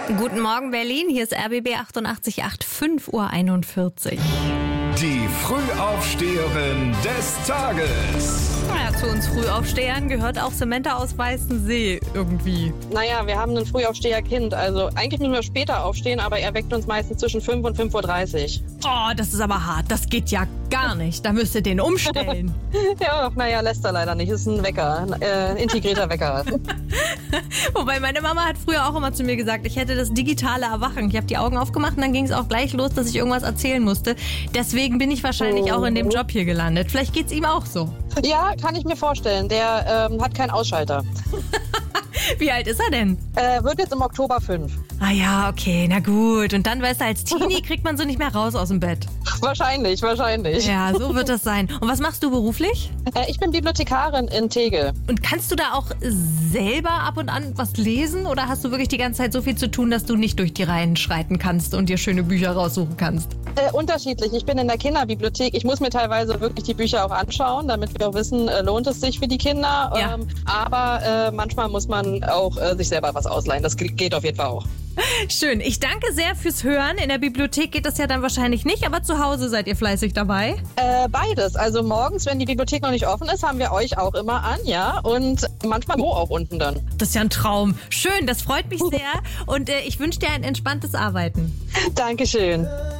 Guten Morgen Berlin, hier ist RBB 88.8, 5:41 Uhr. Die Frühaufsteherin des Tages. Ja, zu uns Frühaufstehern gehört auch Samantha aus Weißensee irgendwie. Naja, wir haben ein Frühaufsteherkind. Also eigentlich müssen wir später aufstehen, aber er weckt uns meistens zwischen 5 und 5:30 Uhr. Oh, das ist aber hart. Das geht ja gar nicht. Da müsst ihr den umstellen. Ja, naja, lässt er leider nicht. Ist ein Wecker, ein integrierter Wecker. Wobei meine Mama hat früher auch immer zu mir gesagt, ich hätte das digitale Erwachen. Ich habe die Augen aufgemacht und dann ging es auch gleich los, dass ich irgendwas erzählen musste. Deswegen bin ich wahrscheinlich auch in dem Job hier gelandet. Vielleicht geht's ihm auch so. Ja, kann ich mir vorstellen. Der hat keinen Ausschalter. Wie alt ist er denn? Wird jetzt im Oktober 5. Ah ja, okay, na gut. Und dann, weißt du, als Teenie kriegt man so nicht mehr raus aus dem Bett. Wahrscheinlich. Ja, so wird das sein. Und was machst du beruflich? Ich bin Bibliothekarin in Tegel. Und kannst du da auch selber ab und an was lesen? Oder hast du wirklich die ganze Zeit so viel zu tun, dass du nicht durch die Reihen schreiten kannst und dir schöne Bücher raussuchen kannst? Unterschiedlich. Ich bin in der Kinderbibliothek. Ich muss mir teilweise wirklich die Bücher auch anschauen, damit wir auch wissen, lohnt es sich für die Kinder. Ja. Aber manchmal muss man auch sich selber was ausleihen. Das geht auf jeden Fall auch. Schön. Ich danke sehr fürs Hören. In der Bibliothek geht das ja dann wahrscheinlich nicht, aber zu Hause seid ihr fleißig dabei? Beides. Also morgens, wenn die Bibliothek noch nicht offen ist, haben wir euch auch immer an, ja. Und manchmal auch unten dann. Das ist ja ein Traum. Schön, das freut mich sehr. Und ich wünsche dir ein entspanntes Arbeiten. Dankeschön.